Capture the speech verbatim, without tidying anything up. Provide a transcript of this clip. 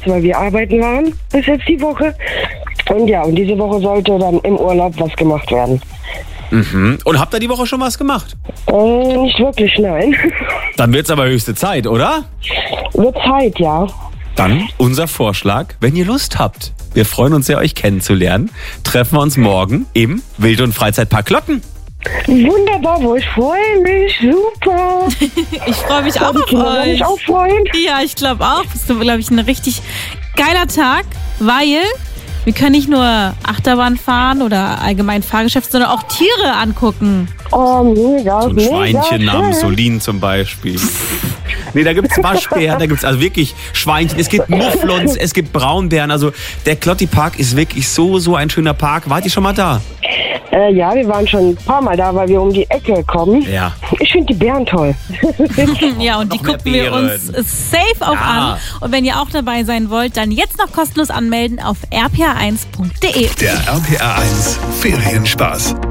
weil wir arbeiten waren bis jetzt die Woche. Und ja, und diese Woche sollte dann im Urlaub was gemacht werden. Mhm. Und habt ihr die Woche schon was gemacht? Äh, nicht wirklich, nein. Dann wird's aber höchste Zeit, oder? Wird Zeit, ja. Dann unser Vorschlag, wenn ihr Lust habt. Wir freuen uns sehr, euch kennenzulernen. Treffen wir uns morgen im Wild- und Freizeitpark Klotten. Wunderbar, wo ich freue mich, super. Ich freue mich auch Die auf Kinder werden euch. mich auch freuen. Ja, ich glaube auch. Das ist, glaube ich, ein richtig geiler Tag, weil wir können nicht nur Achterbahn fahren oder allgemein Fahrgeschäft, sondern auch Tiere angucken. Oh, mega, So ein mega Schweinchen namens schön. Solin zum Beispiel. Nee, da gibt's Waschbären, da gibt's also wirklich Schweinchen, es gibt Mufflons, es gibt Braunbären. Also der Klotti-Park ist wirklich so, so ein schöner Park. Wart ihr schon mal da? Äh, ja, wir waren schon ein paar Mal da, weil wir um die Ecke kommen. Ja. Ich finde die Bären toll. Ja, und die Noch mehr gucken wir Bären. uns safe auch Ja. an. Und wenn ihr auch dabei sein wollt, dann jetzt noch kostenlos anmelden auf r p r eins punkt d e. Der R P R eins Ferienspaß.